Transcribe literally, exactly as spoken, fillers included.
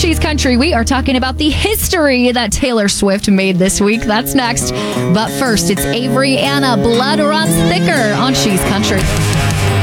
She's Country, we are talking about the history that Taylor Swift made this week. That's next. But first, it's Avery Anna, Blood Runs Thicker on She's Country.